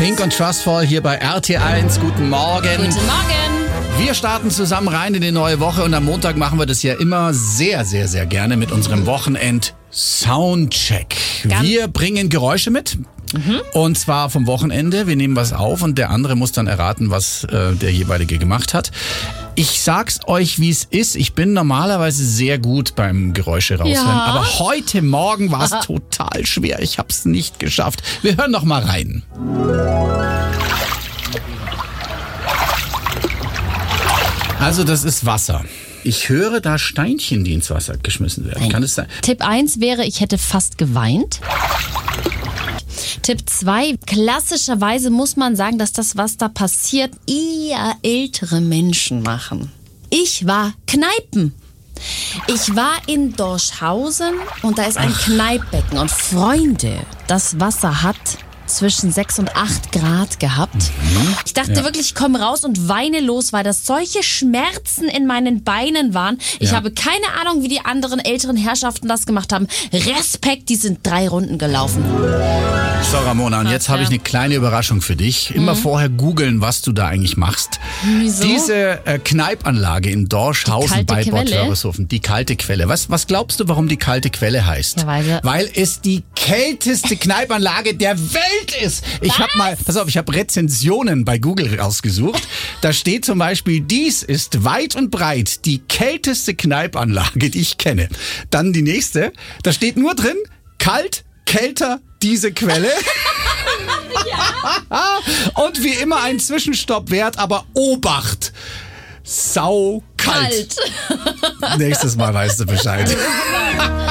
Pink und Trustfall hier bei RT1. Guten Morgen. Guten Morgen. Wir starten zusammen rein in die neue Woche und am Montag machen wir das ja immer sehr, sehr, sehr gerne mit unserem Wochenend-Soundcheck. Wir bringen Geräusche mit. Und zwar vom Wochenende. Wir nehmen was auf und der andere muss dann erraten, was der jeweilige gemacht hat. Ich sag's euch, wie es ist. Ich bin normalerweise sehr gut beim Geräusche raushören. Ja. Aber heute Morgen war es total schwer. Ich hab's nicht geschafft. Wir hören noch mal rein. Also das ist Wasser. Ich höre da Steinchen, die ins Wasser geschmissen werden. Kann es sein? Tipp 1 wäre, ich hätte fast geweint. Tipp 2, klassischerweise muss man sagen, dass das, was da passiert, eher ältere Menschen machen. Ich war Kneipen. Ich war in Dorschhausen und da ist ein Kneippbecken. Und Freunde, das Wasser hat zwischen 6 und 8 Grad gehabt. Ich dachte wirklich, ich komme raus und weine los, weil das solche Schmerzen in meinen Beinen waren. Ich habe keine Ahnung, wie die anderen älteren Herrschaften das gemacht haben. Respekt, die sind 3 Runden gelaufen. So, Ramona, und jetzt habe ich eine kleine Überraschung für dich. Immer vorher googeln, was du da eigentlich machst. Wieso? Diese Kneipanlage in Dorschhausen bei Bad Quelle? Wörishofen, die kalte Quelle. Was glaubst du, warum die kalte Quelle heißt? Ja, weil es die kälteste Kneipanlage der Welt ist. Ich habe Rezensionen bei Google rausgesucht. Da steht zum Beispiel, dies ist weit und breit die kälteste Kneipanlage, die ich kenne. Dann die nächste, da steht nur drin, kalt, kälter, diese Quelle. Und wie immer ein Zwischenstopp wert, aber Obacht. Sau kalt. Nächstes Mal weißt du Bescheid.